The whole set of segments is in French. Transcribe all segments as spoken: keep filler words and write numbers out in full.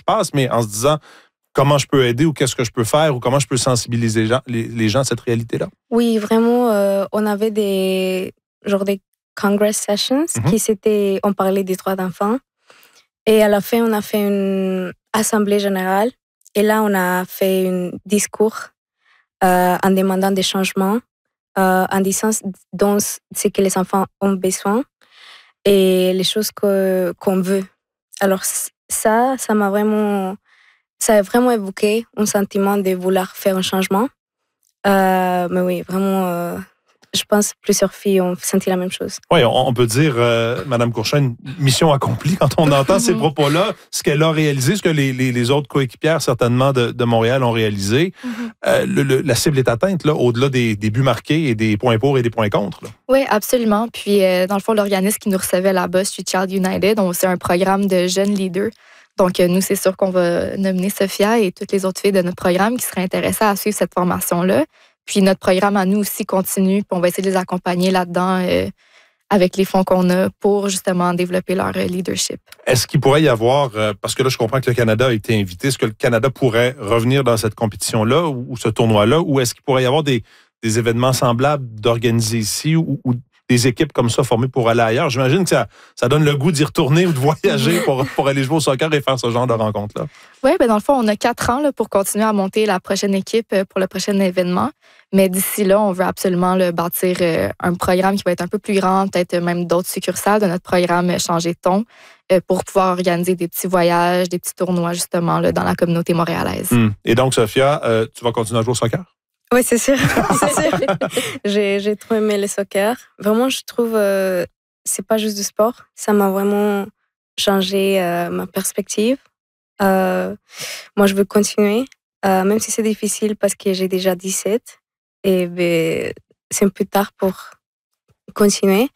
passe, mais en se disant comment je peux aider ou qu'est-ce que je peux faire ou comment je peux sensibiliser les gens, les, les gens à cette réalité-là? Oui, vraiment, euh, on avait des, genre des Congress Sessions mm-hmm. qui c'était, on parlait des droits d'enfants. Et à la fin, on a fait une assemblée générale. Et là, on a fait un discours euh, en demandant des changements, euh, en disant dont ce que les enfants ont besoin et les choses que, qu'on veut. Alors ça, ça m'a vraiment, ça a vraiment évoqué un sentiment de vouloir faire un changement. Euh, mais oui, vraiment, euh, je pense que plusieurs filles ont senti la même chose. Oui, on, on peut dire, euh, Mme Courchaine, mission accomplie quand on entend ces propos-là, ce qu'elle a réalisé, ce que les, les, les autres coéquipières, certainement, de, de Montréal ont réalisé. Mm-hmm. Euh, le, le, la cible est atteinte, là, au-delà des, des buts marqués et des points pour et des points contre. Là. Oui, absolument. Puis, euh, dans le fond, l'organisme qui nous recevait là-bas, Street Child United, c'est un programme de jeunes leaders. Donc, nous, c'est sûr qu'on va nominer Sophia et toutes les autres filles de notre programme qui seraient intéressées à suivre cette formation-là. Puis notre programme à nous aussi continue, puis on va essayer de les accompagner là-dedans euh, avec les fonds qu'on a pour justement développer leur euh, leadership. Est-ce qu'il pourrait y avoir, euh, parce que là je comprends que le Canada a été invité, est-ce que le Canada pourrait revenir dans cette compétition-là ou, ou ce tournoi-là, ou est-ce qu'il pourrait y avoir des, des événements semblables d'organiser ici ou, ou des équipes comme ça formées pour aller ailleurs? J'imagine que ça, ça donne le goût d'y retourner ou de voyager pour, pour aller jouer au soccer et faire ce genre de rencontre-là. Oui, bien dans le fond, on a quatre ans là, pour continuer à monter la prochaine équipe pour le prochain événement. Mais d'ici là, on veut absolument là, bâtir euh, un programme qui va être un peu plus grand, peut-être même d'autres succursales de notre programme Changer de ton, euh, pour pouvoir organiser des petits voyages, des petits tournois justement là, dans la communauté montréalaise. Mmh. Et donc, Sophia, euh, tu vas continuer à jouer au soccer? Oui, c'est sûr. c'est sûr. j'ai, j'ai trop aimé le soccer. Vraiment, je trouve euh, c'est pas juste du sport. Ça m'a vraiment changé euh, ma perspective. Euh, moi, je veux continuer, euh, même si c'est difficile parce que j'ai déjà dix-sept. Et ben, c'est un peu tard pour continuer.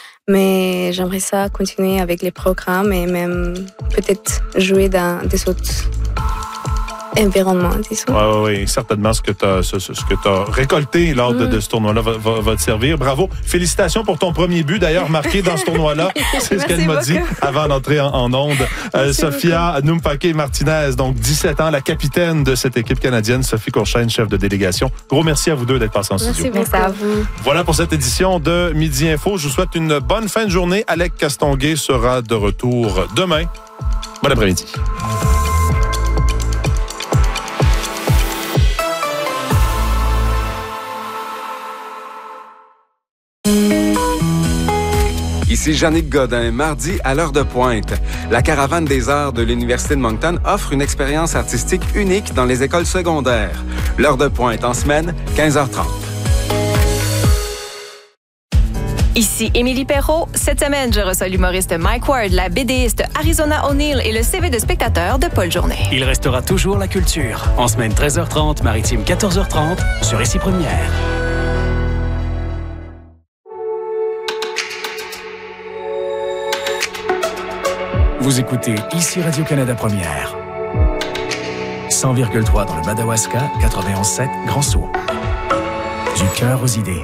Mais j'aimerais ça continuer avec les programmes et même peut-être jouer dans des autres environnement, disons. Oui, oui, oui. Certainement, ce que tu as ce, ce que t'as récolté lors de, mm. de ce tournoi-là va, va, va te servir. Bravo. Félicitations pour ton premier but, d'ailleurs, marqué dans ce tournoi-là. C'est ce qu'elle m'a dit avant d'entrer en, en onde. Euh, Sophia Numpake-Martinez, donc dix-sept ans, la capitaine de cette équipe canadienne. Sophie Courchaine, chef de délégation. Gros merci à vous deux d'être passés en studio. Merci, merci à vous. Voilà pour cette édition de Midi Info. Je vous souhaite une bonne fin de journée. Alec Castonguay sera de retour demain. Bon après-midi. Ici Jannick Godin, mardi à l'heure de pointe. La Caravane des arts de l'Université de Moncton offre une expérience artistique unique dans les écoles secondaires. L'heure de pointe en semaine, quinze heures trente. Ici Émilie Perrault. Cette semaine, je reçois l'humoriste Mike Ward, la BDiste Arizona O'Neill et le C V de spectateur de Paul Journet. Il restera toujours la culture. En semaine treize heures trente, maritime quatorze heures trente, sur Ici Première. Vous écoutez Ici Radio-Canada Première. cent virgule trois dans le Madawaska, quatre-vingt-onze sept Grand Sault. Du cœur aux idées.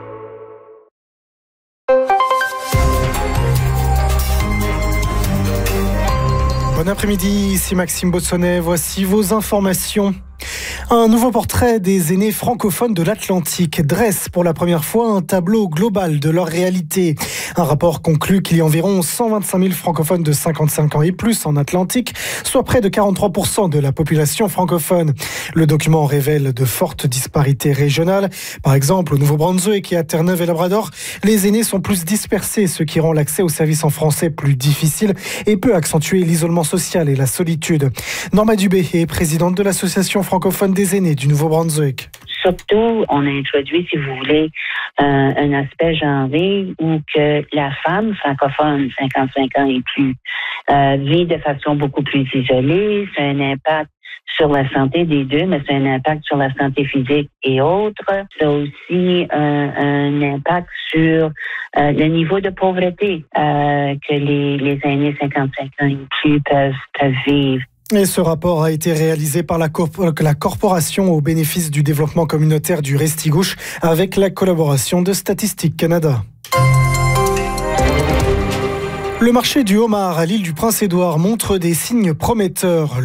Bon après-midi, ici Maxime Bossonnet. Voici vos informations. Un nouveau portrait des aînés francophones de l'Atlantique dresse pour la première fois un tableau global de leur réalité. Un rapport conclut qu'il y a environ cent vingt-cinq mille francophones de cinquante-cinq ans et plus en Atlantique, soit près de quarante-trois pour cent de la population francophone. Le document révèle de fortes disparités régionales. Par exemple, au Nouveau-Brunswick et à Terre-Neuve et Labrador, les aînés sont plus dispersés, ce qui rend l'accès aux services en français plus difficile et peut accentuer l'isolement social et la solitude. Norma Dubé est présidente de l'Association francophone des aînés du Nouveau-Brunswick. Surtout, on a introduit, si vous voulez, euh, un aspect genré où que la femme francophone, cinquante-cinq ans et plus, euh, vit de façon beaucoup plus isolée. C'est un impact sur la santé des deux, mais c'est un impact sur la santé physique et autres. C'est aussi un, un impact sur euh, le niveau de pauvreté euh, que les, les aînés cinquante-cinq ans et plus peuvent, peuvent vivre. Et ce rapport a été réalisé par la, corp- la Corporation au bénéfice du développement communautaire du Restigouche avec la collaboration de Statistique Canada. Le marché du homard à l'île du Prince-Édouard montre des signes prometteurs.